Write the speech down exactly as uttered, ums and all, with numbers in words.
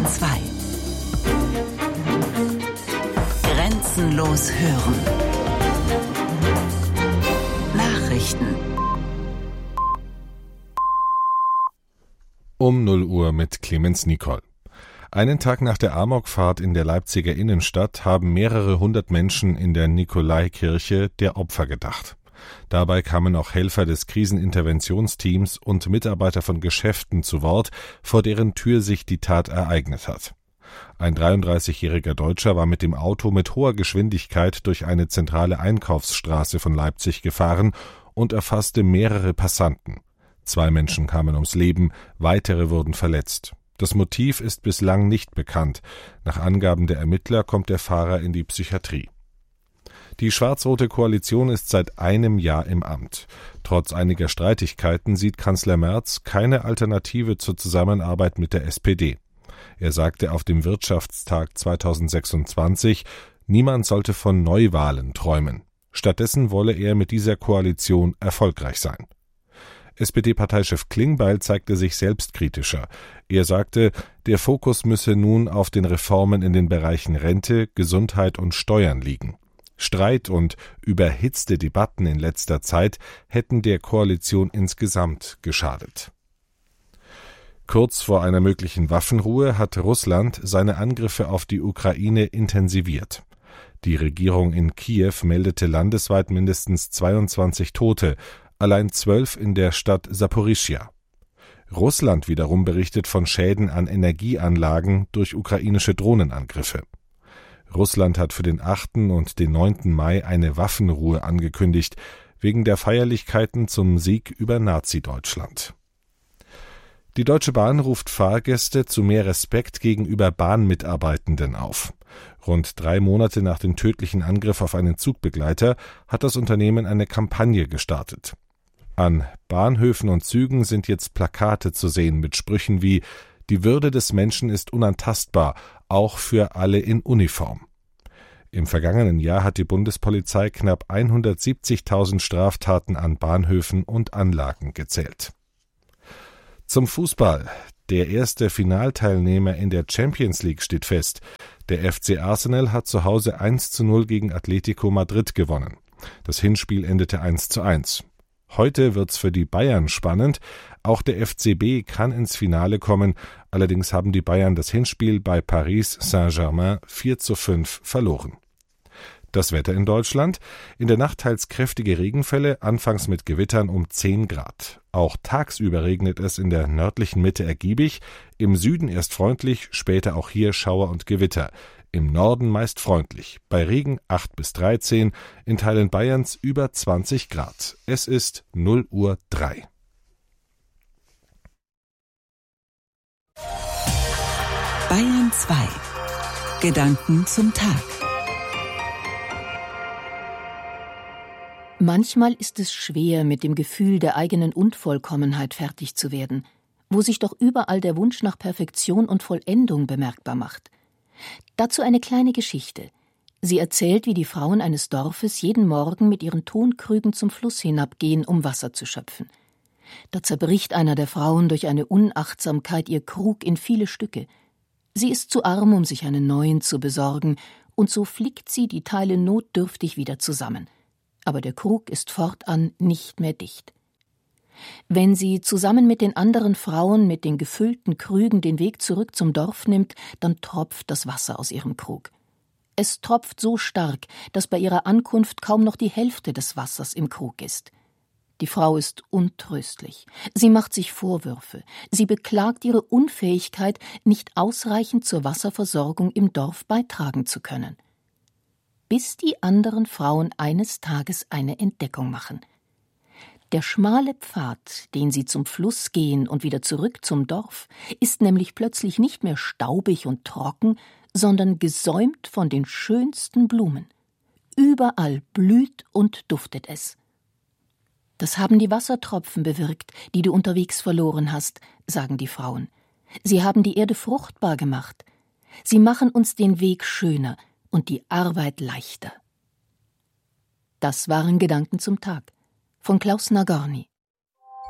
zwei. Grenzenlos hören. Nachrichten. Um null Uhr mit Clemens Nicol. Einen Tag nach der Amokfahrt in der Leipziger Innenstadt haben mehrere hundert Menschen in der Nikolaikirche der Opfer gedacht. Dabei kamen auch Helfer des Kriseninterventionsteams und Mitarbeiter von Geschäften zu Wort, vor deren Tür sich die Tat ereignet hat. Ein dreiunddreißigjähriger Deutscher war mit dem Auto mit hoher Geschwindigkeit durch eine zentrale Einkaufsstraße von Leipzig gefahren und erfasste mehrere Passanten. Zwei Menschen kamen ums Leben, weitere wurden verletzt. Das Motiv ist bislang nicht bekannt. Nach Angaben der Ermittler kommt der Fahrer in die Psychiatrie. Die schwarz-rote Koalition ist seit einem Jahr im Amt. Trotz einiger Streitigkeiten sieht Kanzler Merz keine Alternative zur Zusammenarbeit mit der S P D. Er sagte auf dem Wirtschaftstag zweitausendsechsundzwanzig, niemand sollte von Neuwahlen träumen. Stattdessen wolle er mit dieser Koalition erfolgreich sein. S P D-Parteichef Klingbeil zeigte sich selbstkritischer. Er sagte, der Fokus müsse nun auf den Reformen in den Bereichen Rente, Gesundheit und Steuern liegen. Streit und überhitzte Debatten in letzter Zeit hätten der Koalition insgesamt geschadet. Kurz vor einer möglichen Waffenruhe hat Russland seine Angriffe auf die Ukraine intensiviert. Die Regierung in Kiew meldete landesweit mindestens zweiundzwanzig Tote, allein zwölf in der Stadt Saporischschja. Russland wiederum berichtet von Schäden an Energieanlagen durch ukrainische Drohnenangriffe. Russland hat für den achten und den neunten Mai eine Waffenruhe angekündigt, wegen der Feierlichkeiten zum Sieg über Nazi-Deutschland. Die Deutsche Bahn ruft Fahrgäste zu mehr Respekt gegenüber Bahnmitarbeitenden auf. Rund drei Monate nach dem tödlichen Angriff auf einen Zugbegleiter hat das Unternehmen eine Kampagne gestartet. An Bahnhöfen und Zügen sind jetzt Plakate zu sehen mit Sprüchen wie »Die Würde des Menschen ist unantastbar, auch für alle in Uniform«. Im vergangenen Jahr hat die Bundespolizei knapp hundertsiebzigtausend Straftaten an Bahnhöfen und Anlagen gezählt. Zum Fußball. Der erste Finalteilnehmer in der Champions League steht fest. Der F C Arsenal hat zu Hause eins zu null gegen Atletico Madrid gewonnen. Das Hinspiel endete eins zu eins. Heute wird's für die Bayern spannend. Auch der F C B kann ins Finale kommen. Allerdings haben die Bayern das Hinspiel bei Paris Saint-Germain vier zu fünf verloren. Das Wetter in Deutschland. In der Nacht teils kräftige Regenfälle, anfangs mit Gewittern um zehn Grad. Auch tagsüber regnet es in der nördlichen Mitte ergiebig. Im Süden erst freundlich, später auch hier Schauer und Gewitter. Im Norden meist freundlich. Bei Regen acht bis dreizehn, in Teilen Bayerns über zwanzig Grad. Es ist null Uhr drei. Bayern zwei. Gedanken zum Tag. Manchmal ist es schwer, mit dem Gefühl der eigenen Unvollkommenheit fertig zu werden, wo sich doch überall der Wunsch nach Perfektion und Vollendung bemerkbar macht. Dazu eine kleine Geschichte. Sie erzählt, wie die Frauen eines Dorfes jeden Morgen mit ihren Tonkrügen zum Fluss hinabgehen, um Wasser zu schöpfen. Da zerbricht einer der Frauen durch eine Unachtsamkeit ihr Krug in viele Stücke. Sie ist zu arm, um sich einen neuen zu besorgen, und so flickt sie die Teile notdürftig wieder zusammen. Aber der Krug ist fortan nicht mehr dicht. Wenn sie zusammen mit den anderen Frauen mit den gefüllten Krügen den Weg zurück zum Dorf nimmt, dann tropft das Wasser aus ihrem Krug. Es tropft so stark, dass bei ihrer Ankunft kaum noch die Hälfte des Wassers im Krug ist. Die Frau ist untröstlich. Sie macht sich Vorwürfe. Sie beklagt ihre Unfähigkeit, nicht ausreichend zur Wasserversorgung im Dorf beitragen zu können. Bis die anderen Frauen eines Tages eine Entdeckung machen. Der schmale Pfad, den sie zum Fluss gehen und wieder zurück zum Dorf, ist nämlich plötzlich nicht mehr staubig und trocken, sondern gesäumt von den schönsten Blumen. Überall blüht und duftet es. Das haben die Wassertropfen bewirkt, die du unterwegs verloren hast, sagen die Frauen. Sie haben die Erde fruchtbar gemacht. Sie machen uns den Weg schöner und die Arbeit leichter. Das waren Gedanken zum Tag von Klaus Nagorny.